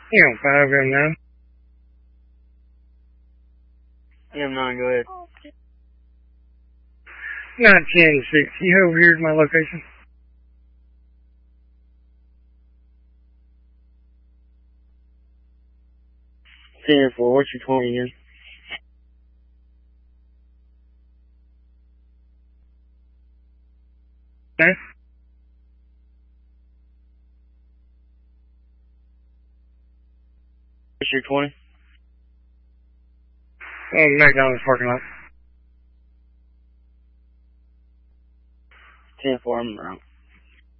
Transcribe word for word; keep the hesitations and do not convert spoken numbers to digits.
Yeah, five M nine. M nine, go ahead. Nine ten six. You over here is my location. ten four, what's your twenty again? Okay. What's your twenty? Oh, McDonald's parking lot. ten four, I'm around.